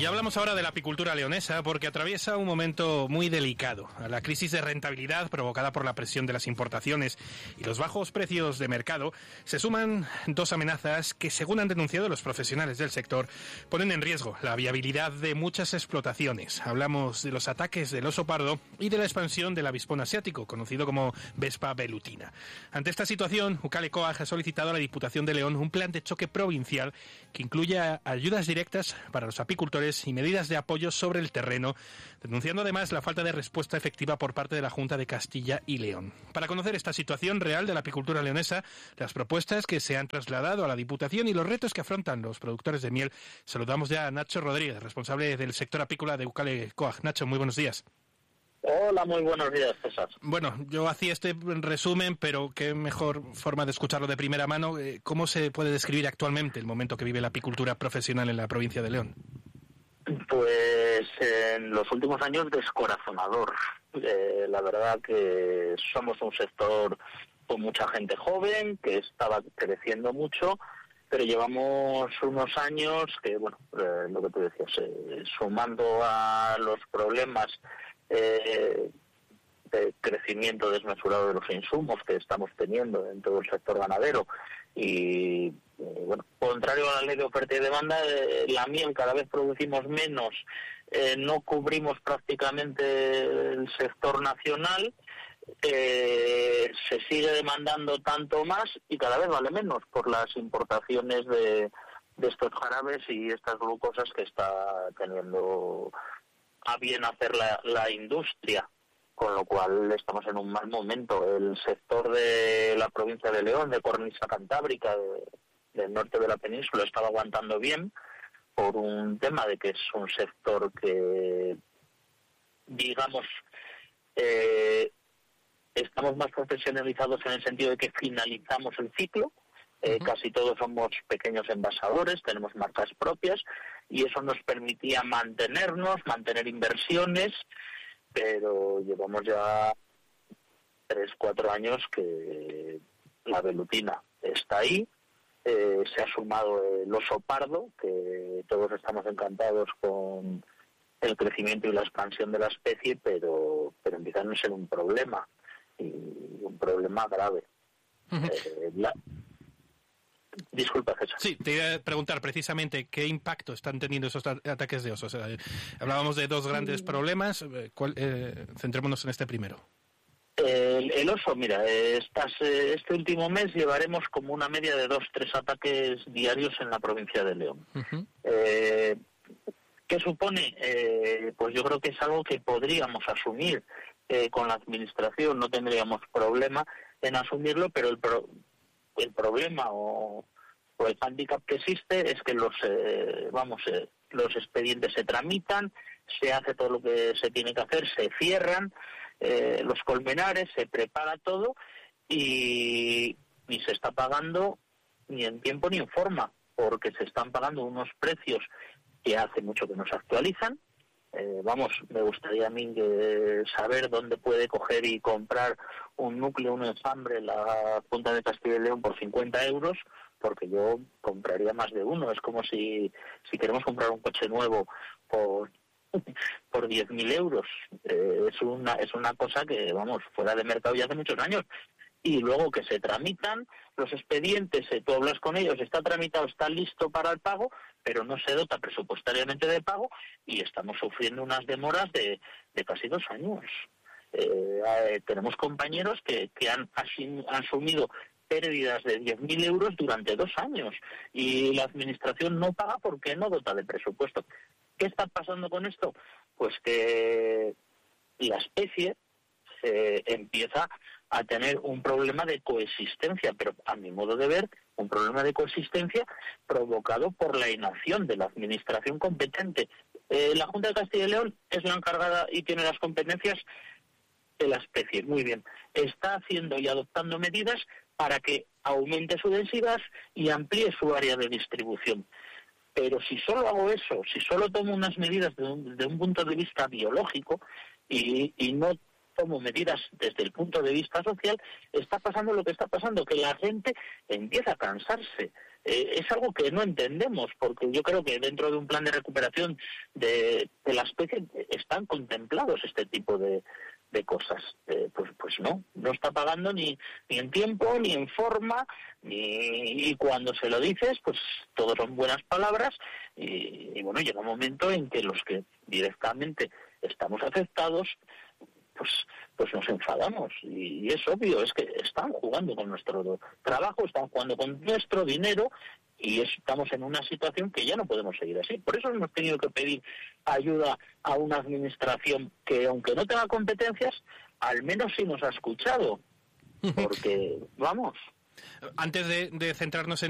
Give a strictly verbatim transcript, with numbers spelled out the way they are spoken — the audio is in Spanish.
Y hablamos ahora de la apicultura leonesa porque atraviesa un momento muy delicado. A la crisis de rentabilidad provocada por la presión de las importaciones y los bajos precios de mercado se suman dos amenazas que, según han denunciado los profesionales del sector, ponen en riesgo la viabilidad de muchas explotaciones. Hablamos de los ataques del oso pardo y de la expansión del avispón asiático, conocido como Vespa velutina. Ante esta situación, UCALE-COAG ha solicitado a la Diputación de León un plan de choque provincial que incluya ayudas directas para los apicultores y medidas de apoyo sobre el terreno, denunciando además la falta de respuesta efectiva por parte de la Junta de Castilla y León. Para conocer esta situación real de la apicultura leonesa, las propuestas que se han trasladado a la Diputación y los retos que afrontan los productores de miel, saludamos ya a Nacho Rodríguez, responsable del sector apícola de UCALE-COAG. Nacho, muy buenos días. Hola, muy buenos días, César. Bueno, yo hacía este resumen, pero qué mejor forma de escucharlo de primera mano. ¿Cómo se puede describir actualmente el momento que vive la apicultura profesional en la provincia de León? Pues en los últimos años descorazonador. Eh, la verdad que somos un sector con mucha gente joven, que estaba creciendo mucho, pero llevamos unos años que, bueno, eh, lo que tú decías, eh, sumando a los problemas eh, de crecimiento desmesurado de los insumos que estamos teniendo en todo el sector ganadero y eh, bueno, contrario a la ley de oferta y demanda, eh, la miel cada vez producimos menos, eh, no cubrimos prácticamente el sector nacional, eh, se sigue demandando tanto más y cada vez vale menos por las importaciones de, de estos jarabes y estas glucosas que está teniendo a bien hacer la, la industria, con lo cual estamos en un mal momento. El sector de la provincia de León, de cornisa cantábrica, de, del norte de la península, estaba aguantando bien por un tema de que es un sector que, digamos, eh, estamos más profesionalizados en el sentido de que finalizamos el ciclo. Eh, uh-huh. Casi todos somos pequeños envasadores, tenemos marcas propias y eso nos permitía mantenernos, mantener inversiones, pero llevamos ya tres, cuatro años que la velutina está ahí, eh, se ha sumado el oso pardo, que todos estamos encantados con el crecimiento y la expansión de la especie, pero, pero empieza a no ser un problema, y un problema grave. Uh-huh. Eh, la... Disculpa, César. Sí, te iba a preguntar precisamente qué impacto están teniendo esos ataques de osos. Eh, hablábamos de dos grandes problemas. ¿Cuál, eh, centrémonos en este primero. El, el oso, mira, estas, este último mes llevaremos como una media de dos, tres ataques diarios en la provincia de León. Uh-huh. Eh, ¿Qué supone? Eh, pues yo creo que es algo que podríamos asumir eh, con la administración, no tendríamos problema en asumirlo, pero el pro, el problema o, o el hándicap que existe es que los eh, vamos eh, los expedientes se tramitan, se hace todo lo que se tiene que hacer, se cierran eh, los colmenares, se prepara todo y ni se está pagando ni en tiempo ni en forma, porque se están pagando unos precios que hace mucho que no se actualizan. Eh, vamos, me gustaría a mí que saber dónde puede coger y comprar un núcleo, un enjambre la Junta de Castilla y León por cincuenta euros, porque yo compraría más de uno. Es como si si queremos comprar un coche nuevo por por diez mil euros. Eh, es una es una cosa que, vamos, fuera de mercado ya hace muchos años. Y luego que se tramitan los expedientes, eh, tú hablas con ellos, está tramitado, está listo para el pago, pero no se dota presupuestariamente de pago y estamos sufriendo unas demoras de, de casi dos años. Eh, eh, tenemos compañeros que, que han, asim, han asumido pérdidas de diez mil euros durante dos años y la administración no paga porque no dota de presupuesto. ¿Qué está pasando con esto? Pues que la especie eh, empieza a tener un problema de coexistencia, pero a mi modo de ver, un problema de coexistencia provocado por la inacción de la administración competente. Eh, la Junta de Castilla y León es la encargada y tiene las competencias de la especie, muy bien. Está haciendo y adoptando medidas para que aumente su densidad y amplíe su área de distribución. Pero si solo hago eso, si solo tomo unas medidas de un, de un punto de vista biológico y, y no tomo medidas desde el punto de vista social, está pasando lo que está pasando, que la gente empieza a cansarse. eh, es algo que no entendemos, porque yo creo que dentro de un plan de recuperación de, de la especie están contemplados este tipo de, de cosas. Eh, pues pues no, no está pagando ni, ni en tiempo, ni en forma, ni, y cuando se lo dices, pues todo son buenas palabras, y, y bueno, llega un momento en que los que directamente estamos afectados, pues pues nos enfadamos, y, y es obvio, es que están jugando con nuestro trabajo, están jugando con nuestro dinero, y estamos en una situación que ya no podemos seguir así. Por eso hemos tenido que pedir ayuda a una administración que, aunque no tenga competencias, al menos sí nos ha escuchado, porque, vamos... Antes de, de centrarnos en